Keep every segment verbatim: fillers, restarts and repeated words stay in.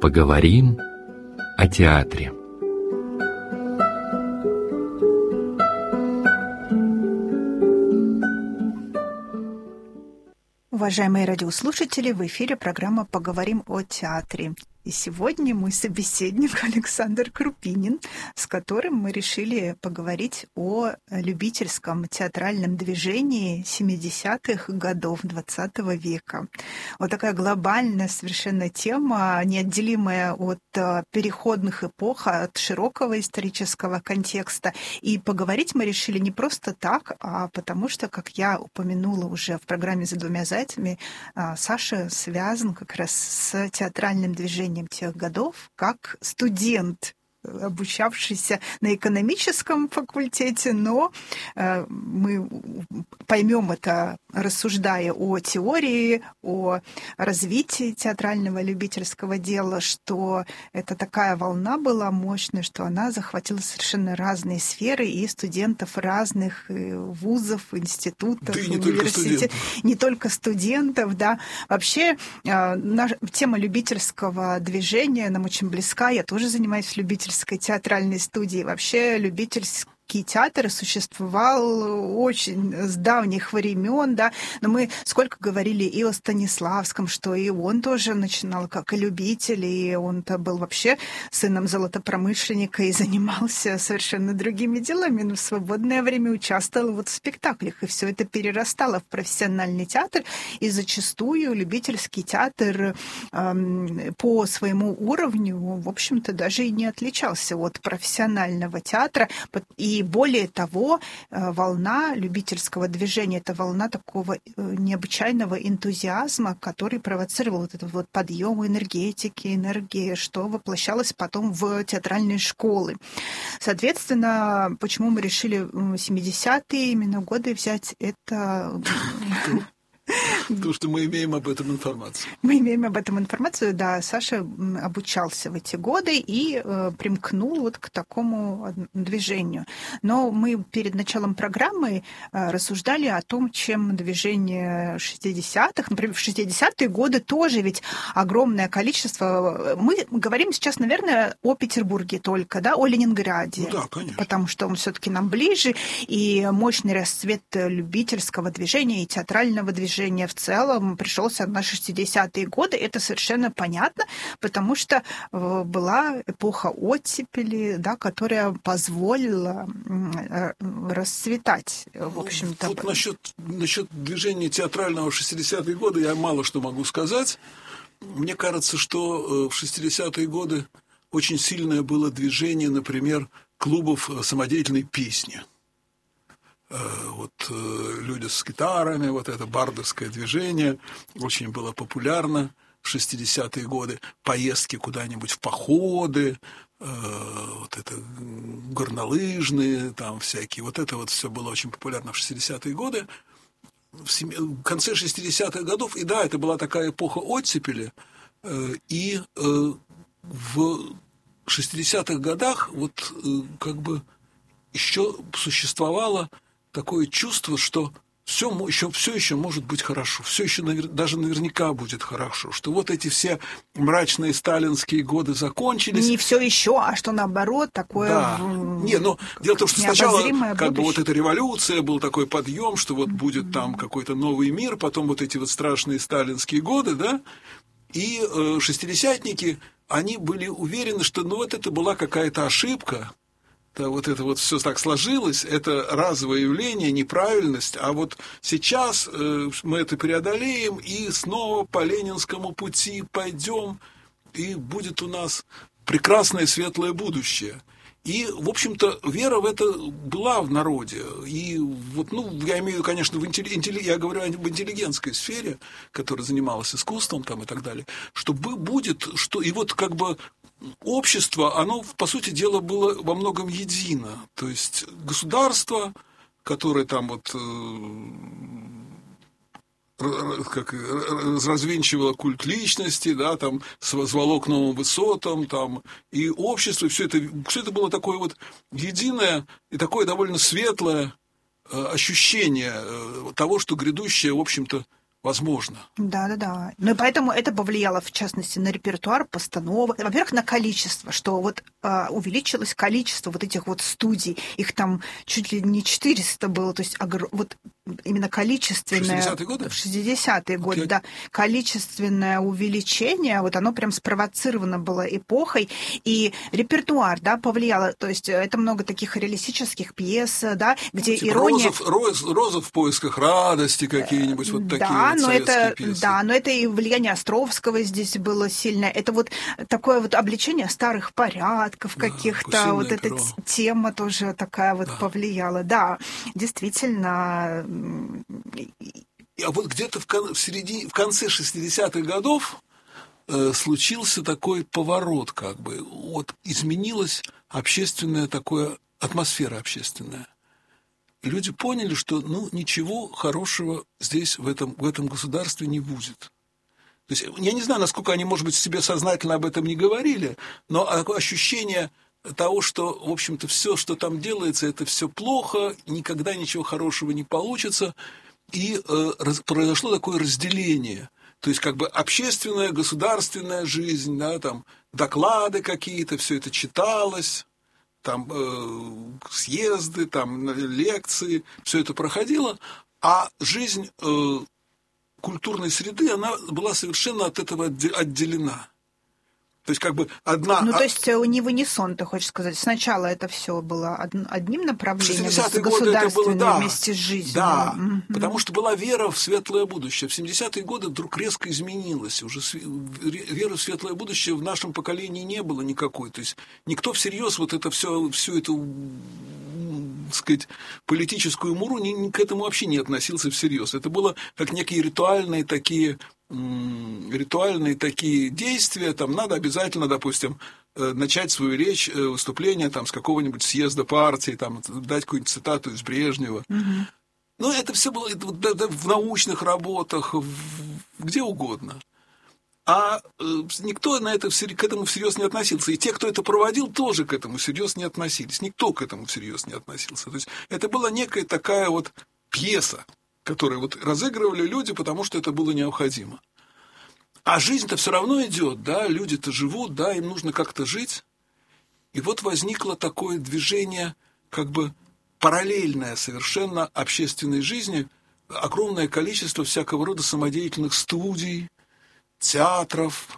Поговорим о театре. Уважаемые радиослушатели, в эфире программа «Поговорим о театре». И сегодня мой собеседник Александр Крупинин, с которым мы решили поговорить о любительском театральном движении семидесятых годов двадцатого века. Вот такая глобальная совершенно тема, неотделимая от переходных эпох, от широкого исторического контекста. И поговорить мы решили не просто так, а потому что, как я упомянула уже в программе «За двумя зайцами», Саша связан как раз с театральным движением тех годов, как студент, обучавшийся на экономическом факультете, но э, мы поймем это, рассуждая о теории, о развитии театрального любительского дела, что это такая волна была мощная, что она захватила совершенно разные сферы и студентов разных вузов, институтов, да и не университетов. Только не только студентов, да. Вообще, э, наша, тема любительского движения нам очень близка. Я тоже занимаюсь любительским театральной студии. Вообще любительский театр существовал очень с давних времен, да, но мы сколько говорили и о Станиславском, что и он тоже начинал как и любитель, и он-то был вообще сыном золотопромышленника и занимался совершенно другими делами, но в свободное время участвовал вот в спектаклях, и все это перерастало в профессиональный театр, и зачастую любительский театр эм, по своему уровню, в общем-то, даже и не отличался от профессионального театра, и более того, волна любительского движения, это волна такого необычайного энтузиазма, который провоцировал вот этот вот подъем энергетики, энергии, что воплощалось потом в театральные школы. Соответственно, почему мы решили семидесятые именно годы взять, это... Потому что мы имеем об этом информацию. Мы имеем об этом информацию, да. Саша обучался в эти годы и э, примкнул вот к такому движению. Но мы перед началом программы э, рассуждали о том, чем движение шестидесятых, например, в шестидесятые годы тоже ведь огромное количество... Мы говорим сейчас, наверное, о Петербурге только, да, о Ленинграде. Ну да, конечно. Потому что он все-таки нам ближе, и мощный расцвет любительского движения и театрального движения в целом пришелся на шестидесятые годы. Это совершенно понятно, потому что была эпоха оттепели, да, которая позволила расцветать, в общем-то. Вот насчет, насчет движения театрального в шестидесятые годы я мало что могу сказать. Мне кажется, что в шестидесятые годы очень сильное было движение, например, клубов самодеятельной песни. Вот люди с гитарами, вот это бардовское движение очень было популярно в шестидесятые годы. Поездки куда-нибудь в походы, вот это горнолыжные, там всякие. Вот это вот все было очень популярно в шестидесятые годы. В конце шестидесятых годов, и да, это была такая эпоха оттепели, и в шестидесятых годах вот как бы еще существовало такое чувство, что все еще, все еще может быть хорошо, все еще навер... даже наверняка будет хорошо, что вот эти все мрачные сталинские годы закончились. Не все еще, а что наоборот такое. Да. В... Не, но дело в том, что сначала как будущее. бы вот эта революция, был такой подъем, что вот будет mm-hmm. там какой-то новый мир, потом вот эти вот страшные сталинские годы, да, и э, шестидесятники, они были уверены, что ну вот это была какая-то ошибка. Да, вот это вот все так сложилось, это разовое явление, неправильность, а вот сейчас э, мы это преодолеем и снова по ленинскому пути пойдем, и будет у нас прекрасное светлое будущее. И, в общем-то, вера в это была в народе. И вот, ну, я имею в виду, конечно, в интелли... Интелли... я говорю об интеллигентской сфере, которая занималась искусством там и так далее, что будет, что и вот как бы общество, оно, по сути дела, было во многом едино. То есть государство, которое там вот как развенчивало культ личности, да, там звало к новым высотам, там, и общество, все это, все это было такое вот единое и такое довольно светлое ощущение того, что грядущее, в общем-то, возможно. Да-да-да. Ну и поэтому это повлияло, в частности, на репертуар, постановок. Во-первых, на количество, что вот а, увеличилось количество вот этих вот студий. Их там чуть ли не четыреста было, то есть огр... вот именно количественное... В шестидесятые годы? В шестидесятые годы, Okay. да. Количественное увеличение, вот оно прям спровоцировано было эпохой. И репертуар, да, повлияло. То есть это много таких реалистических пьес, да, где типа ирония... Роза, Роз, Роза в поисках радости какие-нибудь, вот такие да, вот но советские это, пьесы. Да, но это и влияние Островского здесь было сильное. Это вот такое вот обличение старых порядков да, каких-то. Вот эта перо. тема тоже такая вот да. повлияла. Да, действительно. А вот где-то в, кон- в, середине, в конце шестидесятых годов э, случился такой поворот, как бы. Вот изменилась общественная такое, атмосфера общественная. И люди поняли, что ну, ничего хорошего здесь, в этом, в этом государстве не будет. То есть, я не знаю, насколько они, может быть, себе сознательно об этом не говорили, но ощущение того, что, в общем-то, все, что там делается, это все плохо, никогда ничего хорошего не получится, и э, раз, произошло такое разделение. То есть, как бы общественная, государственная жизнь, да, там, доклады какие-то, все это читалось. Там э, съезды, там лекции, все это проходило, а жизнь э, культурной среды, она была совершенно от этого отделена. То есть, как бы одна... Ну, то есть, не в унисон, ты хочешь сказать. Сначала это все было одним направлением, государственным, да, вместе с жизнью. Да, угу. Потому что была вера в светлое будущее. В семидесятые годы вдруг резко изменилось. Уже веры в светлое будущее в нашем поколении не было никакой. То есть, никто всерьез вот это все, всю эту, так сказать, политическую муру ни, ни к этому вообще не относился всерьез. Это было как некие ритуальные такие... ритуальные такие действия, там надо обязательно, допустим, начать свою речь, выступление там, с какого-нибудь съезда партии, там, дать какую-нибудь цитату из Брежнева. Угу. Но это все было в научных работах, где угодно. А никто на это, к этому всерьез не относился. И те, кто это проводил, тоже к этому всерьез не относились. Никто к этому всерьез не относился. То есть это была некая такая вот пьеса, которые вот разыгрывали люди, потому что это было необходимо. А жизнь-то все равно идет, да, люди-то живут, да, им нужно как-то жить. И вот возникло такое движение, как бы параллельное совершенно общественной жизни, огромное количество всякого рода самодеятельных студий, театров.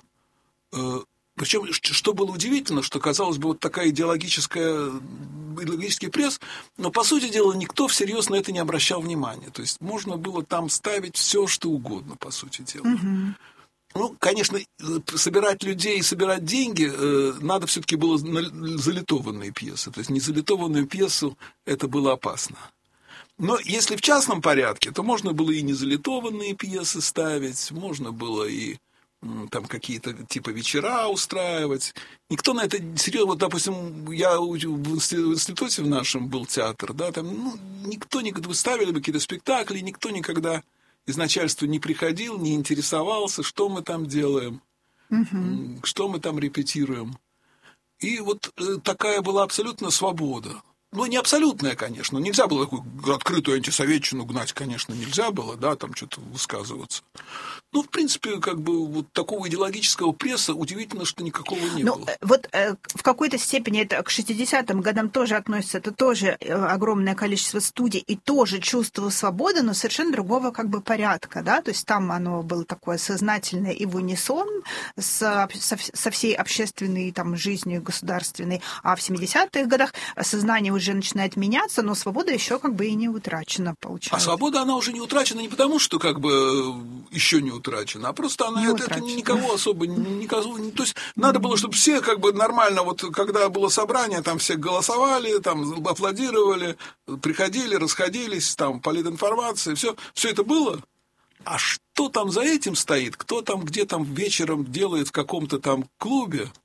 Причем, что было удивительно, что, казалось бы, вот такая идеологическая, идеологический пресс, но, по сути дела, никто всерьез на это не обращал внимания. То есть можно было там ставить все, что угодно, по сути дела. Угу. Ну, конечно, собирать людей и собирать деньги э, надо все-таки было на залитованные пьесы. То есть незалитованную пьесу это было опасно. Но если в частном порядке, то можно было и незалитованные пьесы ставить, можно было и там какие-то типа вечера устраивать. Никто на это серьезно... Вот, допустим, я в институте в нашем был театр, да, там ну, никто никогда... Ставили бы какие-то спектакли, никто никогда из начальства не приходил, не интересовался, что мы там делаем, угу. что мы там репетируем. И вот э, такая была абсолютно свобода. Ну, не абсолютная, конечно. Нельзя было такую открытую антисоветчину гнать, конечно, нельзя было, да, там что-то высказываться. Ну, в принципе, как бы вот такого идеологического пресса удивительно, что никакого не ну, было. Вот э, в какой-то степени это к шестидесятым годам тоже относится. Это тоже огромное количество студий и тоже чувство свободы, но совершенно другого как бы порядка, да. То есть там оно было такое сознательное и в унисон с, со, со всей общественной там жизнью государственной. А в семидесятых годах сознание уже начинает меняться, но свобода еще как бы и не утрачена, получается. А свобода, она уже не утрачена не потому, что как бы еще не утрачена, а просто она это, это никого особо никого, то есть надо было, чтобы все как бы нормально, вот когда было собрание, там все голосовали, там аплодировали, приходили, расходились, там политинформация, все, все это было. А что там за этим стоит, кто там, где там вечером делает в каком-то там клубе,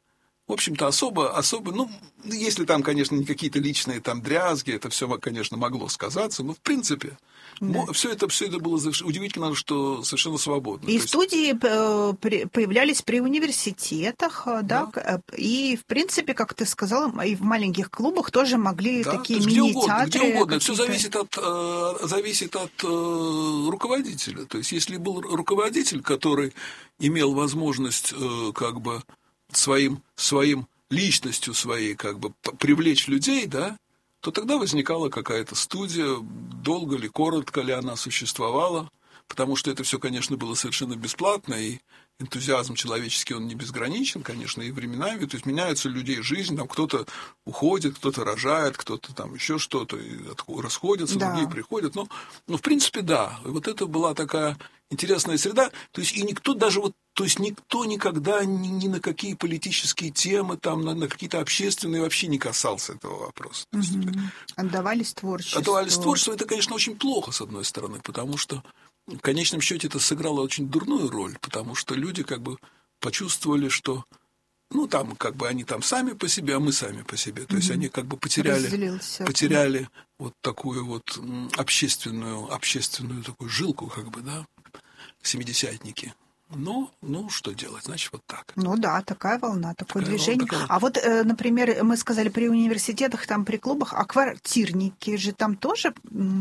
в общем-то, особо, особо, ну, если там, конечно, не какие-то личные там дрязги, это все, конечно, могло сказаться, но, в принципе, да. все, это, все это было удивительно, что совершенно свободно. И То студии есть... появлялись при университетах, да. Да, и, в принципе, как ты сказала, и в маленьких клубах тоже могли да, такие мини-театры. Где угодно, все зависит от, зависит от руководителя. То есть, если был руководитель, который имел возможность как бы своим, своим личностью своей как бы привлечь людей, да, то тогда возникала какая-то студия, долго ли, коротко ли она существовала, потому что это все, конечно, было совершенно бесплатно, и энтузиазм человеческий, он не безграничен, конечно, и временами, то есть меняются людей жизнь, там кто-то уходит, кто-то рожает, кто-то там еще что-то, расходятся, да. Другие приходят, но, ну, в принципе, да, вот это была такая интересная среда, то есть и никто даже вот, то есть никто никогда ни, ни на какие политические темы, там, на, на какие-то общественные вообще не касался этого вопроса. Mm-hmm. Отдавались творчеству. Отдавались творчеству, это, конечно, очень плохо, с одной стороны, потому что в конечном счете это сыграло очень дурную роль, потому что люди как бы почувствовали, что, ну, там, как бы они там сами по себе, а мы сами по себе. То mm-hmm. есть они как бы потеряли, потеряли вот такую вот общественную, общественную такую жилку, как бы, да, семидесятники. Ну, ну, что делать? Значит, вот так. Ну да, такая волна, такое такая движение. Волна, такая... А вот, например, мы сказали при университетах, там при клубах, а квартирники же там тоже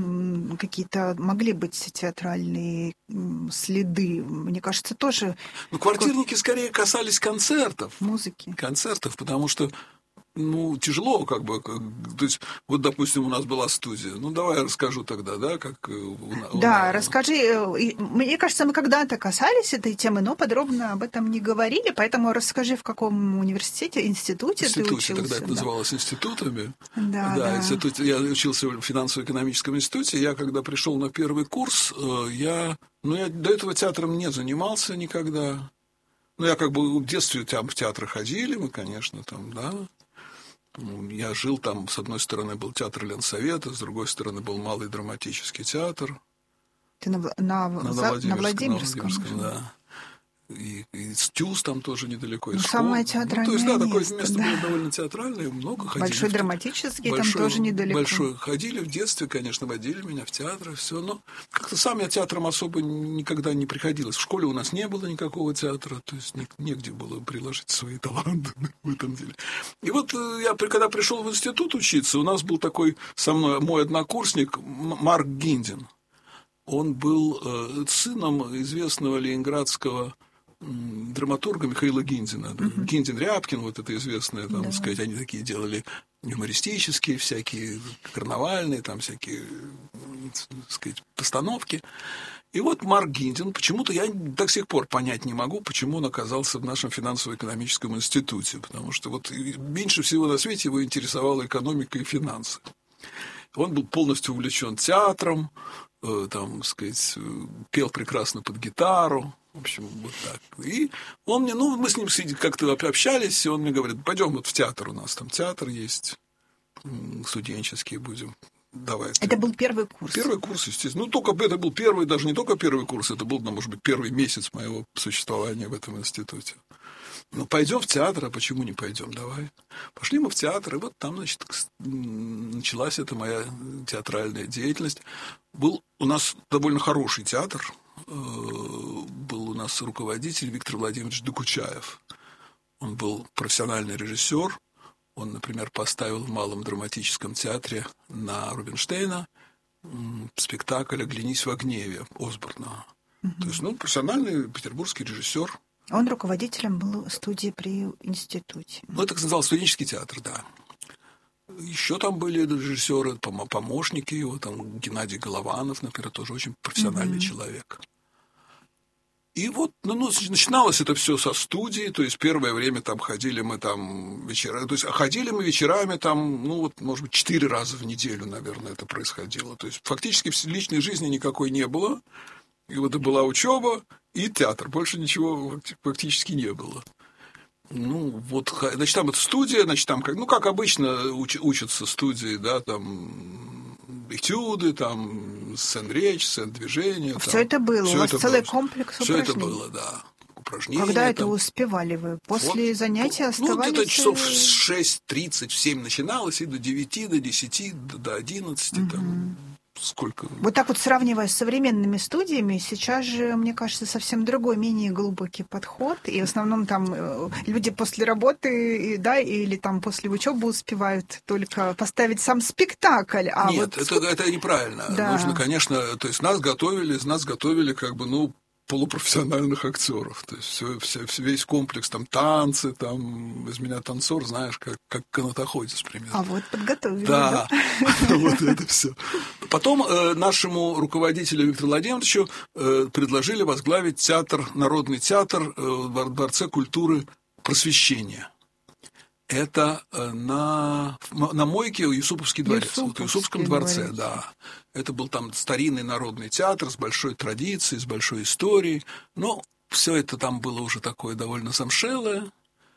какие-то могли быть театральные следы. Мне кажется, тоже... Ну, квартирники скорее касались концертов. Музыки. Концертов, потому что ну, тяжело, как бы, как, то есть, вот, допустим, у нас была студия, ну, давай я расскажу тогда, да, как... У, да, у... расскажи, мне кажется, мы когда-то касались этой темы, но подробно об этом не говорили, поэтому расскажи, в каком университете, институте, институте ты учился. Тогда это да. называлось институтами. Да, да, да. Институт, я учился в финансово-экономическом институте, я, когда пришел на первый курс, я, ну, я до этого театром не занимался никогда, ну, я как бы в детстве там в театры ходили мы, конечно, там, да. Я жил там, с одной стороны был театр Ленсовета, с другой стороны был Малый драматический театр. Ты на, на, на, за, Владимирском, на Владимирском? На Владимирском, да. И, и СТЮЗ там тоже недалеко. Ну, самое театральное ну, то есть, да, такое место, место да. было довольно театральное, много ходили. Большой драматический большой, там тоже недалеко. Большой. Ходили в детстве, конечно, водили меня в театры, все, но как-то сам я театром особо никогда не приходилось. В школе у нас не было никакого театра, то есть негде было приложить свои таланты в этом деле. И вот я, когда пришел в институт учиться, у нас был такой со мной мой однокурсник Марк Гиндин. Он был э, сыном известного ленинградского драматурга Михаила Гиндина. Uh-huh. Гиндин-Рябкин, вот это известное, там, да. сказать, они такие делали юмористические, всякие карнавальные, там всякие, так сказать, постановки. И вот Марк Гиндин, почему-то я до сих пор понять не могу, почему он оказался в нашем финансово-экономическом институте, потому что вот меньше всего на свете его интересовала экономика и финансы. Он был полностью увлечен театром, э, там, так сказать, пел прекрасно под гитару. В общем, вот так. И он мне, ну, мы с ним как-то общались, и он мне говорит, пойдем вот в театр, у нас там театр есть, студенческий будем. Давай. Это был первый курс? Первый курс, естественно. Ну, только это был первый, даже не только первый курс, это был, ну, может быть, первый месяц моего существования в этом институте. Ну, пойдем в театр, а почему не пойдем? Давай. Пошли мы в театр, и вот там, значит, началась эта моя театральная деятельность. Был у нас довольно хороший театр. Был у нас руководитель Виктор Владимирович Докучаев. Он был профессиональный режиссер. Он, например, поставил в Малом драматическом театре на Рубинштейна спектакль «Оглянись в гневе» Осборна. Угу. То есть, ну, профессиональный петербургский режиссер. Он руководителем был студии при институте. Ну, это назывался студенческий театр, да. Еще там были режиссеры, помощники его, там Геннадий Голованов, например, тоже очень профессиональный mm-hmm. человек. И вот, ну, ну, начиналось это все со студии, то есть первое время там ходили мы там вечера, то есть ходили мы вечерами там, ну, вот, может быть, четыре раза в неделю, наверное, это происходило. То есть фактически личной жизни никакой не было, и вот это была учеба и театр, больше ничего фактически не было. Ну, вот, значит, там это студия, значит, там, как, ну, как обычно уч, учатся студии, да, там, этюды, там, сцен-речь, сцен-движение. Все это было, у вас целый комплекс упражнений. Все это было, да. упражнения. Когда это там. успевали вы? После вот, занятия ну, оставались? Ну, где-то часов в шесть тридцать, в семь начиналось, и до девяти, до десяти, до одиннадцати, угу. там, сколько. Вот так вот сравнивая с современными студиями, сейчас же, мне кажется, совсем другой, менее глубокий подход, и в основном там люди после работы, да, или там после учебы успевают только поставить сам спектакль. А Нет, вот... это, это неправильно. Да. Нужно, конечно, то есть нас готовили, нас готовили как бы, ну, полупрофессиональных актеров. То есть все, все, весь комплекс, там, танцы, там, из меня танцор, знаешь, как, как канатоходец примерно. А вот подготовили. Да, вот это все. Потом э, нашему руководителю Виктору Владимировичу э, предложили возглавить театр, народный театр э, в Дворце культуры Просвещения. Это на, на Мойке Юсуповский дворец, Юсуповский вот в Юсуповском дворце, дворец. Да. Это был там старинный народный театр с большой традицией, с большой историей. Но все это там было уже такое довольно замшелое.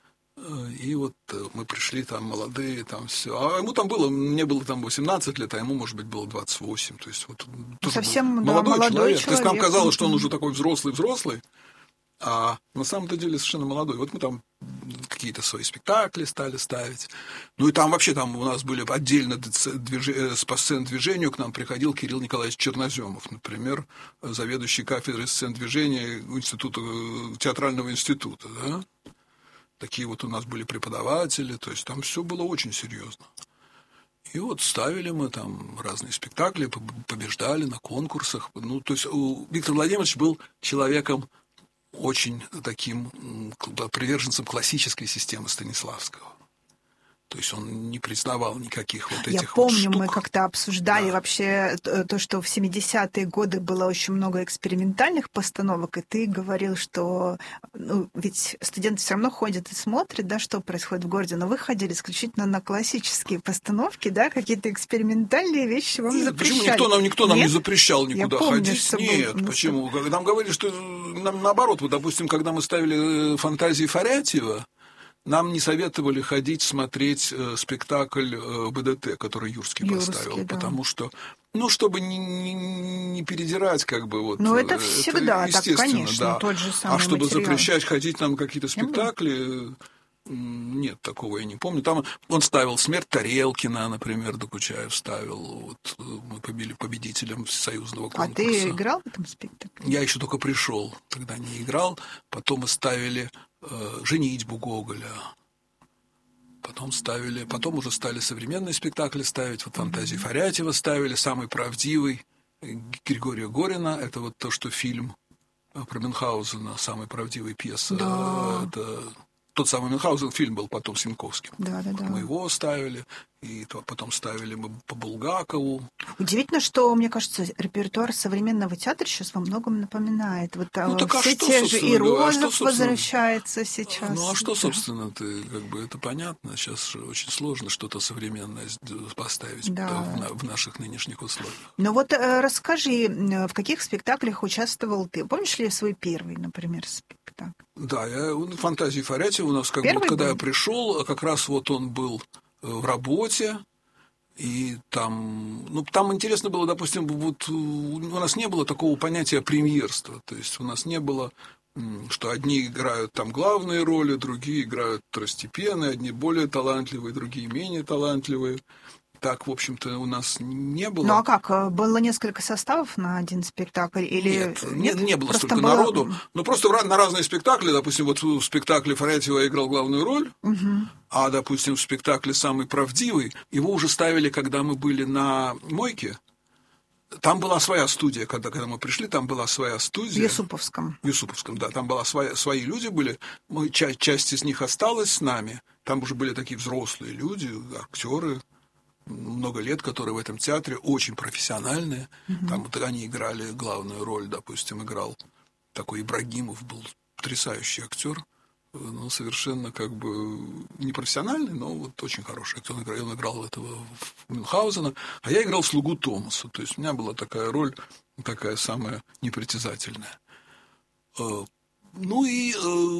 И вот мы пришли там молодые, там все. А ему там было, мне было там восемнадцать лет, а ему, может быть, было двадцать восемь. То есть вот совсем да, молодой, молодой человек. человек. То есть нам казалось, что он уже такой взрослый-взрослый. А на самом-то деле совершенно молодой. Вот мы там какие-то свои спектакли стали ставить. Ну и там вообще там у нас были отдельно движ... по сцен-движению к нам приходил Кирилл Николаевич Черноземов, например, заведующий кафедрой сцен-движения института, театрального института. Да? Такие вот у нас были преподаватели, то есть там все было очень серьезно. И вот ставили мы там разные спектакли, побеждали на конкурсах. Ну, то есть Виктор Владимирович был человеком очень таким приверженцем классической системы Станиславского. То есть он не признавал никаких вот этих Я помню, вот штук. Мы как-то обсуждали да. вообще то, что в семидесятые годы было очень много экспериментальных постановок, и ты говорил, что ну, ведь студенты все равно ходят и смотрят, да, что происходит в городе, но вы ходили исключительно на классические постановки, да, какие-то экспериментальные вещи вам Нет, запрещали. Почему никто нам, никто нам Нет? не запрещал никуда Я помню, ходить? что Нет, был... почему? Нам говорили, что нам наоборот, вот, допустим, когда мы ставили «Фантазии Фарятьева», нам не советовали ходить смотреть э, спектакль э, БДТ, который Юрский, Юрский поставил, да. Потому что, ну, чтобы не, не, не передирать, как бы, вот. Ну, это всегда это, так, конечно, да. тот же самый А чтобы материал. запрещать ходить нам какие-то спектакли, нет, такого я не помню. Там он ставил «Смерть Тарелкина», например, Докучаев ставил. Вот, мы побили победителем всесоюзного конкурса. А ты играл в этом спектакле? Я еще только пришел, тогда не играл. Потом мы ставили «Женитьбу» Гоголя. Потом ставили, потом уже стали современные спектакли ставить. Вот «Фантазии Фарятьева» ставили, самый правдивый Григория Горина. Это вот то, что фильм про Мюнхгаузена, самая правдивая пьеса. Да. Это тот самый Мюнхгаузен, фильм был потом с Янковским. Да, да, да. Мы его ставили, и потом ставили мы по Булгакову. Удивительно, что, мне кажется, репертуар современного театра сейчас во многом напоминает. Вот ну, так, все а что, те же и Розов а возвращается сейчас. Ну, а что, да. собственно, ты, как бы, это понятно. Сейчас же очень сложно что-то современное поставить да. в, в наших нынешних условиях. Ну вот расскажи, в каких спектаклях участвовал ты? Помнишь ли свой первый, например, спектакль? Да, я, «Фантазии Фарятьева» у нас, как бы, когда был? Я пришел, как раз вот он был в работе, и там, ну, там интересно было, допустим, вот у нас не было такого понятия премьерства, то есть у нас не было, что одни играют там главные роли, другие играют второстепенные, одни более талантливые, другие менее талантливые. Так, в общем-то, у нас не было. Ну, а как? Было несколько составов на один спектакль? Или... Нет, Нет, не, не было столько было... народу. Ну, просто на разные спектакли, допустим, вот в спектакле Фарятьева я играл главную роль, угу. а, допустим, в спектакле «Самый правдивый» его уже ставили, когда мы были на Мойке. Там была своя студия, когда, когда мы пришли, там была своя студия. В Юсуповском. В Юсуповском, да. Там была своя, свои люди были. Мы, часть, часть из них осталась с нами. Там уже были такие взрослые люди, актеры. Много лет, которые в этом театре очень профессиональные. Mm-hmm. Там вот они играли главную роль, допустим, играл такой Ибрагимов, был потрясающий актер, ну, совершенно как бы непрофессиональный, но вот очень хороший актер. Он играл, он играл этого Мюнхгаузена, а я играл слугу Томаса. То есть у меня была такая роль, такая самая непритязательная. Ну и...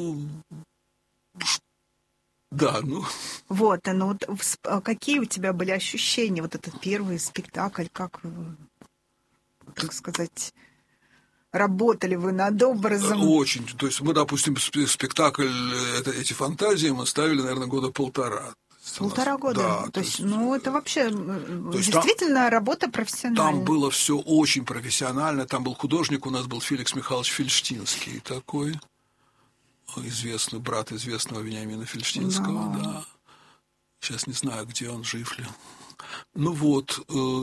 Да, ну... Вот, ну вот какие у тебя были ощущения, вот этот первый спектакль, как, так сказать... Работали вы над образом? Очень. То есть мы, допустим, спектакль это, «Эти фантазии» мы ставили, наверное, года полтора. Полтора года? Да, то, то есть, есть, ну, это вообще действительно там, работа профессиональная. Там было все очень профессионально. Там был художник, у нас был Феликс Михайлович Фельштинский такой, известный брат известного Вениамина Фельштинского, да. да. Сейчас не знаю, где он, жив ли. Ну вот,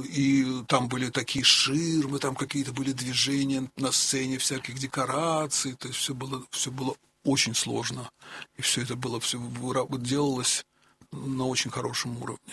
и там были такие ширмы, там какие-то были движения на сцене, всяких декораций, то есть все было, все было очень сложно. И все это было, все делалось на очень хорошем уровне.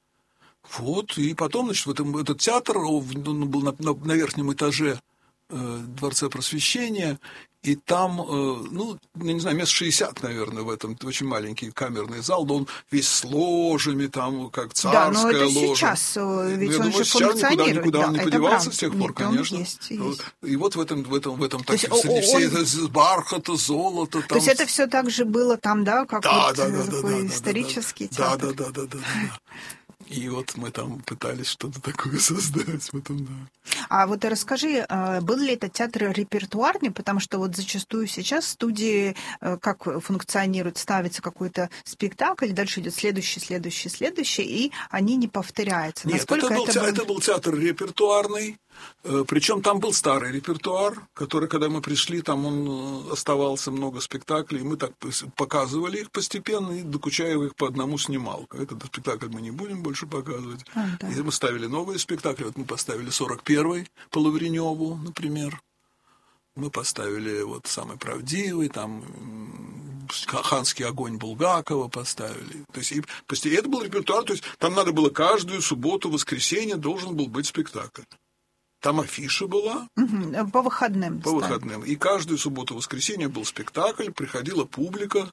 Вот, и потом, значит, в этом, этот театр, он был на, на, на верхнем этаже э, Дворца Просвещения, и там, э, ну, я не знаю, мест шестьдесят, наверное, в этом, очень маленький камерный зал, но он весь с ложами, там, как царская ложа. Да, но это ложа. Сейчас, ведь я он думаю, же сейчас функционирует. Никуда, никуда да, он не подевался правда. с тех пор, Нет, конечно. Есть, есть. И вот в этом, в этом, в этом, так, есть, среди он... всей этой бархата, золота. Там... То есть это все так же было там, да, как да, вот да, да, такой да, исторический да, театр? Да, да, да, да, да, да. И вот мы там пытались что-то такое создать в этом, да. А вот расскажи, был ли этот театр репертуарный, потому что вот зачастую сейчас в студии как функционирует, ставится какой-то спектакль, дальше идет следующий, следующий, следующий, и они не повторяются. Нет, Насколько это был, это, был... это был театр репертуарный, причем там был старый репертуар, который, когда мы пришли, там он оставался много спектаклей, мы так показывали их постепенно, и Докучаева их по одному снимал. Этот спектакль мы не будем больше показывать. А, да. И мы ставили новые спектакли, вот мы поставили сорок первый по Лавреневу, например. Мы поставили вот «Самый правдивый», там «Ханский огонь» Булгакова поставили. То есть, и, и это был репертуар, то есть там надо было каждую субботу, воскресенье должен был быть спектакль. Там афиша была. Угу, по выходным. По выходным. И каждую субботу, воскресенье был спектакль, приходила публика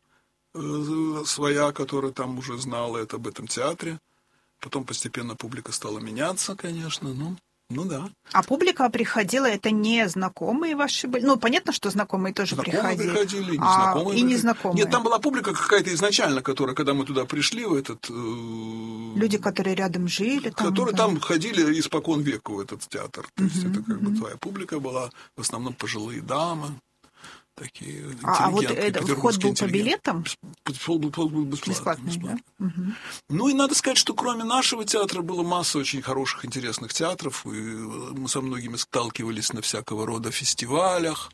э, своя, которая там уже знала это, об этом театре. Потом постепенно публика стала меняться, конечно, ну... Ну да. А публика приходила, это не знакомые ваши были? Ну, понятно, что знакомые тоже знакомые приходили. приходили, и а, незнакомые. И незнакомые. Нет, там была публика какая-то изначально, которая, когда мы туда пришли, в этот... Э, люди, которые рядом жили. Там, которые да. там ходили испокон века в этот театр. То uh-huh, есть это как uh-huh. бы твоя публика была, в основном пожилые дамы. Такие а, а вот это, вход был по билетам? Вход был, был бесплатный. Бесплатный, бесплатный. Да? Угу. Ну и надо сказать, что кроме нашего театра было масса очень хороших, интересных театров. И мы со многими сталкивались на всякого рода фестивалях,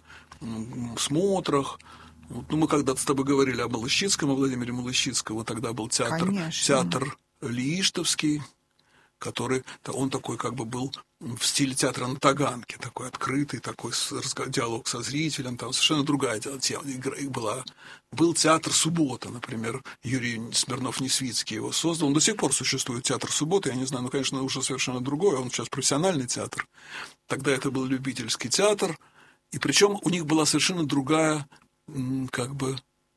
смотрах. Вот, ну, мы когда-то с тобой говорили о Малыщицком, о Владимире Малыщицком. Тогда был театр, театр Лииштовский, который, он такой как бы был в стиле театра на Таганке, такой открытый, такой диалог со зрителем, там совершенно другая тема была. Был театр «Суббота», например, Юрий Смирнов-Несвицкий его создал. Он до сих пор существует, театр «Суббота», я не знаю, ну, конечно, уже совершенно другой, он сейчас профессиональный театр. Тогда это был любительский театр, и причем у них была совершенно другая, как бы,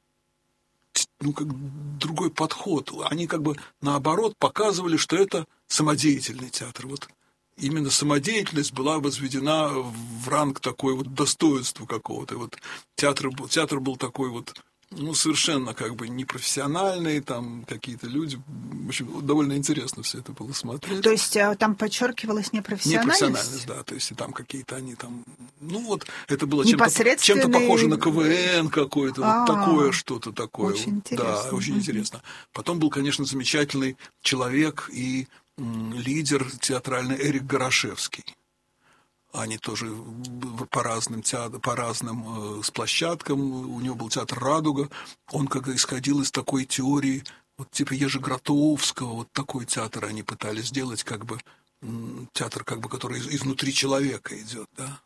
ну, как другой подход. Они как бы наоборот показывали, что это самодеятельный театр. Вот именно самодеятельность была возведена в ранг такой вот достоинства какого-то. Вот театр, театр был такой вот, ну, совершенно как бы непрофессиональный, там какие-то люди. В общем, довольно интересно все это было смотреть. То есть там подчеркивалась непрофессиональность? Непрофессиональность, да. То есть и там какие-то они там... Ну вот, это было чем-то, чем-то похоже на КВН какое-то, вот такое что-то такое. Очень интересно. Да, очень интересно. Потом был, конечно, замечательный человек и лидер театральный Эрик Горошевский. Они тоже по разным театрам, по разным э, с площадкам. У него был театр «Радуга». Он как исходил из такой теории, вот типа Ежегротовского, вот такой театр они пытались сделать, как бы театр, как бы, который из, изнутри человека идет, да.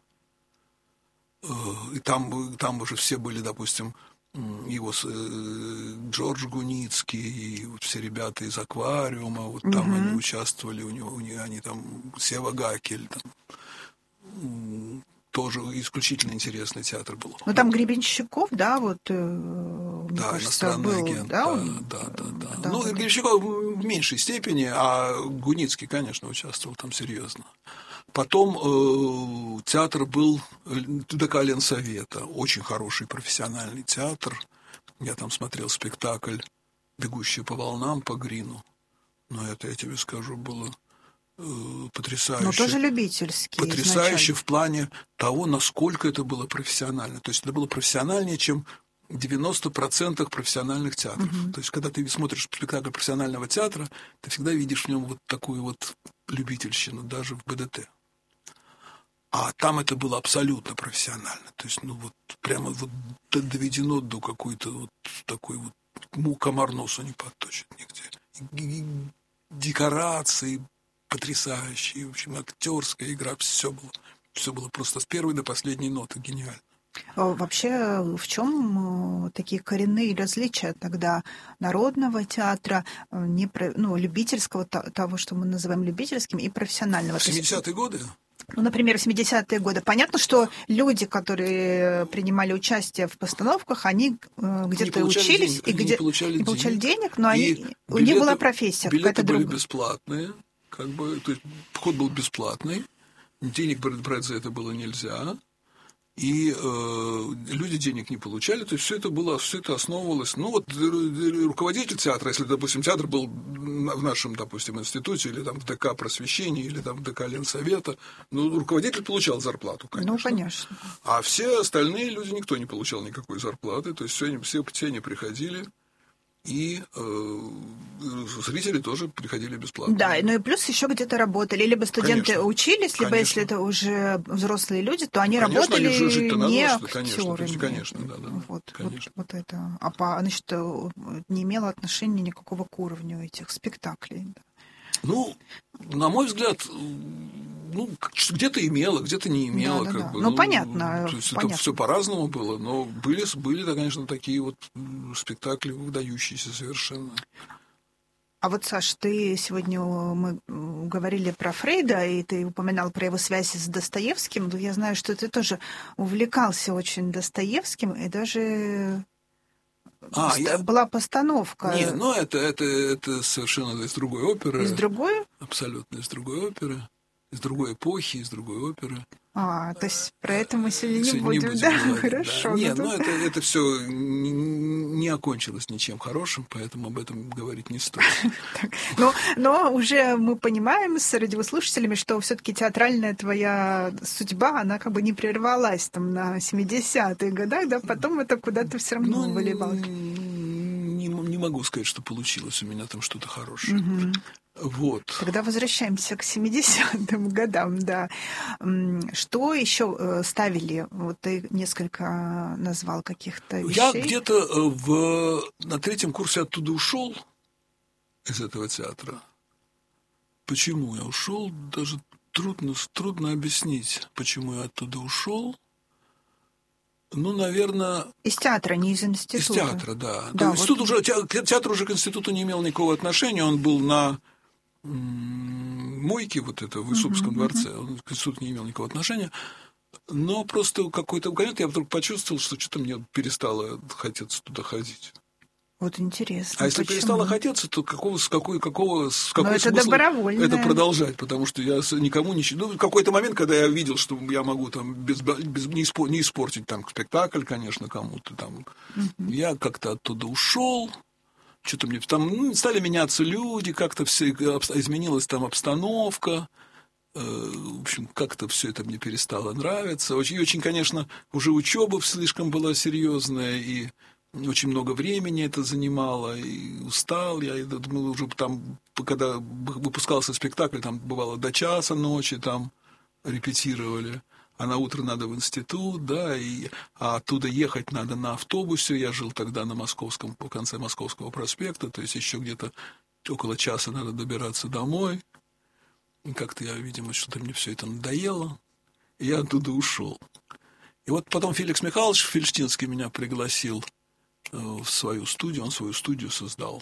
Э, и там, там уже все были, допустим, его э, Джордж Гуницкий и вот все ребята из «Аквариума», вот там mm-hmm. они участвовали, у него, у него они там Сева Гакель, там тоже исключительно интересный театр был. Ну, там Гребенщиков, да, вот... Э, да, кажется, иностранный был, агент, да, да, он... да, да, да. да ну, да. Гребенщиков в меньшей степени, а Гуницкий, конечно, участвовал там серьезно. Потом э, театр был ТДК Ленсовета, очень хороший профессиональный театр. Я там смотрел спектакль «Бегущие по волнам» по Грину. Но это, я тебе скажу, было... потрясающе. Но тоже любительский. Потрясающе в плане того, насколько это было профессионально. То есть это было профессиональнее, чем девяносто процентов профессиональных театров. Uh-huh. То есть когда ты смотришь спектакль профессионального театра, ты всегда видишь в нем вот такую вот любительщину, даже в БДТ. А там это было абсолютно профессионально. То есть, ну вот прямо вот доведено до какой-то вот такой вот, ну, комар носу не подточит нигде. Декорации потрясающие, в общем, актерская игра, все было. Все было просто с первой до последней ноты гениально. Вообще, в чем такие коренные различия тогда народного театра, не, ну, любительского, того, что мы называем любительским, и профессионального? В семидесятые годы? Ну, например, в семидесятые годы. Понятно, что люди, которые принимали участие в постановках, они где-то учились денег, и где получали, и получали денег, денег, но они, билеты, у них была профессия. Билеты были другая. бесплатные, как бы, то есть вход был бесплатный, денег брать за это было нельзя. И э, люди денег не получали, то есть все это было, все это основывалось. Ну вот руководитель театра, если, допустим, театр был в нашем, допустим, институте, или там в ДК просвещения, или там в ДК Ленсовета, ну, руководитель получал зарплату, конечно. Ну, конечно. А все остальные люди, никто не получал никакой зарплаты, то есть все, все, все они приходили. И э, зрители тоже приходили бесплатно. Да, ну и плюс еще где-то работали. Либо студенты конечно, учились, либо конечно. если это уже взрослые люди, то они конечно, работали они же жить-то не надо, актерами. Конечно, то есть, конечно, да, да. Вот, конечно. Вот, вот это. А по, значит, не имело отношения никакого к уровню этих спектаклей. Да. Ну, на мой взгляд, ну, где-то имело, где-то не имело. Да, да, как да. бы, ну, ну, понятно. То есть понятно. это все по-разному было, но были, были, конечно, такие вот спектакли выдающиеся совершенно. А вот, Саш, ты сегодня, мы говорили про Фрейда, и ты упоминал про его связи с Достоевским. Я знаю, что ты тоже увлекался очень Достоевским, и даже а, пост... я... была постановка. Нет, ну это, это, это совершенно из другой оперы. Из другой? Абсолютно из другой оперы. Из другой эпохи, из другой оперы. А, то есть про это мы сегодня, сегодня не будем, будем да? говорить, Хорошо. Да. Нет, ну ну это, это все не, не окончилось ничем хорошим, поэтому об этом говорить не стоит. но, но уже мы понимаем с радиослушателями, что все-таки театральная твоя судьба, она как бы не прервалась там на семидесятых годах, да, потом это куда-то все равно ну, выливалось. Не, не могу сказать, что получилось у меня там что-то хорошее. Угу. Вот. Тогда возвращаемся к семидесятым годам, да. Что еще ставили? Вот ты несколько назвал каких-то вещей. Я где-то в, на третьем курсе оттуда ушел, из этого театра. Почему я ушел, даже трудно, трудно объяснить, почему я оттуда ушел. Ну, наверное... Из театра, не из института. Из театра, да. да Институт вот... уже, театр уже к институту не имел никакого отношения, он был на мойке вот это в Исупском uh-huh, дворце, uh-huh. он к институту не имел никакого отношения, но просто какой-то момент я вдруг почувствовал, что что-то мне перестало хотеться туда ходить. Вот интересно. А если почему? перестало хотеться, то какого, с какой, какого, с какой это смысл добровольно. Это продолжать, потому что я никому не... Ну, в какой-то момент, когда я видел, что я могу там без, без, не, испор, не испортить там спектакль, конечно, кому-то там, uh-huh. я как-то оттуда ушел. Что-то мне там ну, стали меняться люди, как-то все изменилась там обстановка. В общем, как-то все это мне перестало нравиться. Очень, очень, конечно, уже учеба слишком была серьезная, и очень много времени это занимало, и устал я. И, мы уже там, когда выпускался спектакль, там бывало до часа ночи там репетировали. А на утро надо в институт, да, и, а оттуда ехать надо на автобусе. Я жил тогда на Московском, по конце Московского проспекта, то есть еще где-то около часа надо добираться домой. И как-то я, видимо, что-то мне все это надоело, и я оттуда ушел. И вот потом Феликс Михайлович Фельштинский меня пригласил в свою студию, он свою студию создал.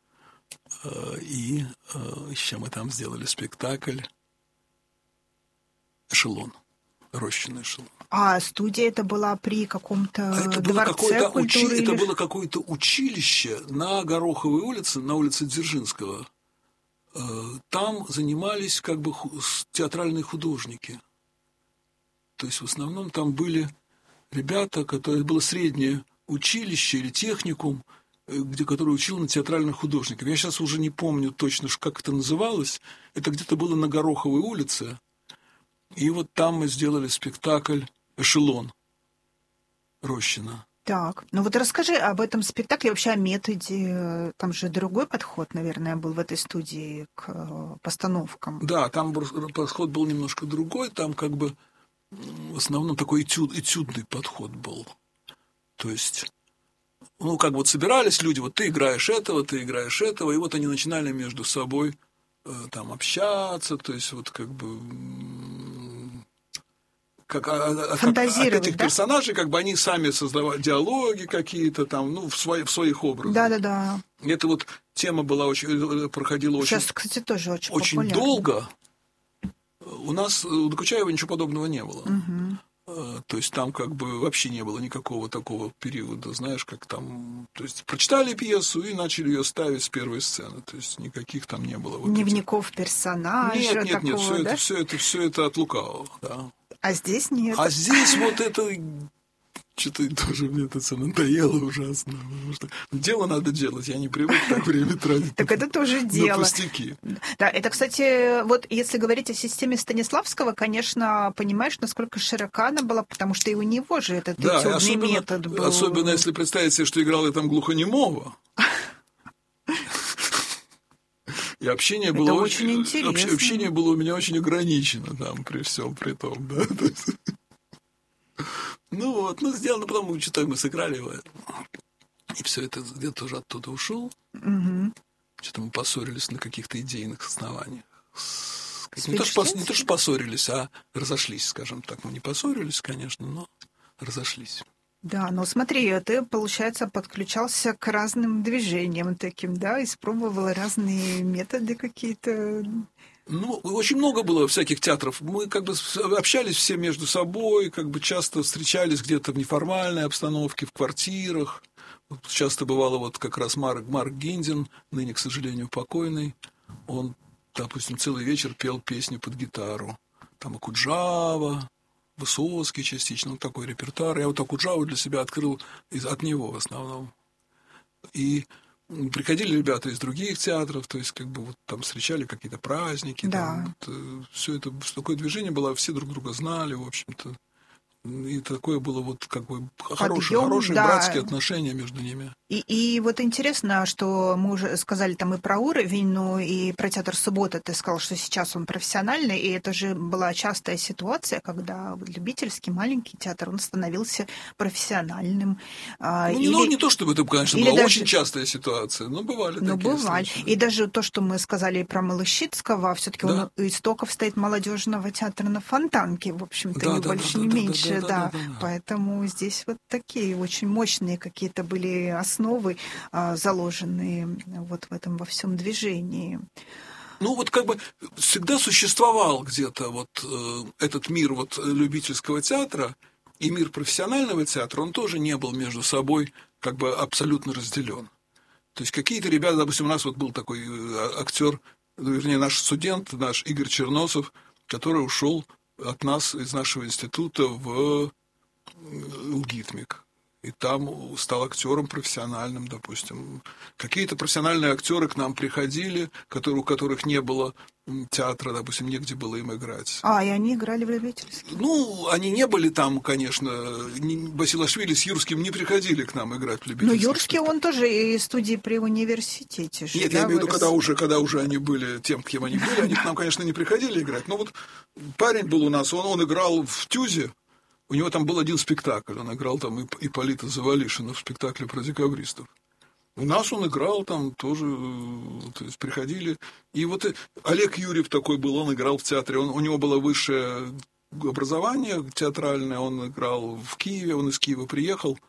И еще мы там сделали спектакль «Эшелон». Рощиный эшелон. А студия это была при каком-то это дворце было культуры? Учи... Или... Это было какое-то училище на Гороховой улице, на улице Дзержинского. Там занимались как бы театральные художники. То есть в основном там были ребята, которые было среднее училище или техникум, где, который учил на театральных художников. Я сейчас уже не помню точно, как это называлось. Это где-то было на Гороховой улице. И вот там мы сделали спектакль «Эшелон» Рощина. Так, ну вот расскажи об этом спектакле, вообще о методе. Там же другой подход, наверное, был в этой студии к постановкам. Да, там подход был немножко другой. Там как бы в основном такой этюд, этюдный подход был. То есть, ну, как вот собирались люди, вот ты играешь этого, ты играешь этого, и вот они начинали между собой э, там общаться, то есть вот как бы... Как, фантазировать, от этих да? персонажей, как бы они сами создавали диалоги какие-то там, ну, в, свои, в своих образах. Да-да-да. И эта вот тема была очень, проходила Сейчас, очень... кстати, тоже очень Очень популярна. долго. У нас, у Докучаева ничего подобного не было. Угу. То есть там как бы вообще не было никакого такого периода, знаешь, как там... То есть прочитали пьесу и начали ее ставить с первой сцены. То есть никаких там не было. Вот Дневников этих... персонажа Нет, нет, такого, нет, все, да? это, все, это, все это от лукавого, да. А здесь нет. А здесь вот это... Что-то тоже мне это все надоело ужасно. Потому что дело надо делать. Я не привык так время тратить. Так это тоже на дело. пустяки. Да, это, кстати, вот если говорить о системе Станиславского, конечно, понимаешь, насколько широка она была, потому что и у него же этот Да, этюдный особенно, метод был. особенно если представить себе, что играл я там глухонемого. И общение было очень интересно. Общение было у меня очень ограничено там при всем при том, да. Ну вот, ну сделано, потом что-то мы сыграли его. И все это где-то уже оттуда ушел. Угу. Что-то мы поссорились на каких-то идейных основаниях. С Не то, что, не то, что поссорились, а разошлись, скажем так. Мы не поссорились, конечно, но разошлись. Да, но смотри, ты, получается, подключался к разным движениям таким, да, испробовал разные методы какие-то. Ну, очень много было всяких театров. Мы как бы общались все между собой, как бы часто встречались где-то в неформальной обстановке, в квартирах. Вот часто бывало вот как раз Марк, Марк Гиндин, ныне, к сожалению, покойный, он, допустим, целый вечер пел песни под гитару. Там Акуджава, Высоцкий частично, вот такой репертуар. Я вот Акуджаву для себя открыл из, от него в основном. И приходили ребята из других театров, то есть как бы вот там встречали какие-то праздники. Да. Там, вот, все это, такое движение было, все друг друга знали, в общем-то. И такое было вот как бы хорошее, хорошие да. братские отношения между ними. И, и вот интересно, что мы уже сказали там и про уровень, но и про театр «Суббота» ты сказал, что сейчас он профессиональный, и это же была частая ситуация, когда любительский маленький театр, он становился профессиональным. Ну, или... ну не то, чтобы это, конечно, была даже... очень частая ситуация, но бывали но такие бывали. случаи. И даже то, что мы сказали про Малышицкого, все-таки да. он у истоков стоит молодежного театра на Фонтанке, в общем-то, да, не да, больше, да, не да, меньше. Да, да, Да, да, да, да. Поэтому здесь вот такие очень мощные какие-то были основы, а, заложенные вот в этом во всем движении. Ну, вот как бы всегда существовал где-то вот э, этот мир вот любительского театра и мир профессионального театра, он тоже не был между собой как бы абсолютно разделен. То есть какие-то ребята, допустим, у нас вот был такой актер, вернее, наш студент, наш Игорь Черносов, который ушел от нас из нашего института в ЛГИТМИК. И там стал актером профессиональным, допустим. Какие-то профессиональные актеры к нам приходили, которые, у которых не было театра, допустим, негде было им играть. А, и они играли в любительский? Ну, они не были там, конечно. Басилашвили с Юрским не приходили к нам играть в любительский. Ну, Юрский, он тоже из студии при университете. Же, Нет, да, я имею в виду, вырос? когда уже, когда уже они были тем, кем они были, они к нам, конечно, не приходили играть. Но вот парень был у нас, он, он играл в Тюзе. У него там был один спектакль, он играл там Ипполита Завалишина в спектакле про декабристов. У нас он играл там тоже, то есть приходили. И вот Олег Юрьев такой был, он играл в театре, он, у него было высшее образование театральное, он играл в Киеве, он из Киева приехал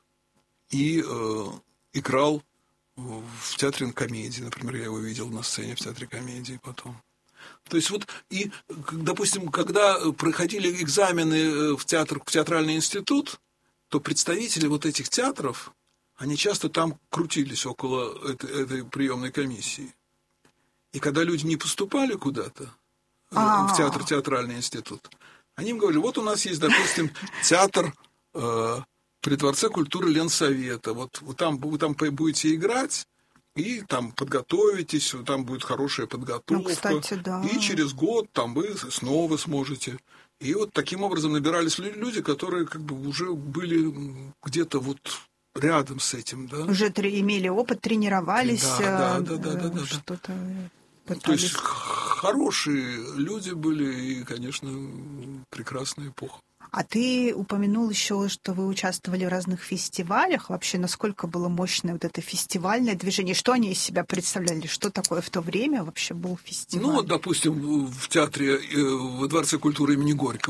и э, играл в театре комедии. Например, я его видел на сцене в театре комедии потом. То есть вот, и, допустим, когда проходили экзамены в театр, в театральный институт, то представители вот этих театров, они часто там крутились около этой, этой приемной комиссии. И когда люди не поступали куда-то А-а-а. в театр, театральный институт, они им говорили, вот у нас есть, допустим, театр э, при Дворце культуры Ленсовета. Вот, вот там, вы там будете играть, и там подготовитесь, там будет хорошая подготовка. Ну, кстати, да. И через год там вы снова сможете. И вот таким образом набирались люди, которые как бы уже были где-то вот рядом с этим. Да? Уже имели опыт, тренировались, да, да, да, да, да, что-то пытались. То есть хорошие люди были, и, конечно, прекрасная эпоха. А ты упомянул еще, что вы участвовали в разных фестивалях. Вообще, насколько было мощное вот это фестивальное движение? Что они из себя представляли? Что такое в то время вообще был фестиваль? Ну, вот, допустим, в театре, во Дворце культуры имени Горького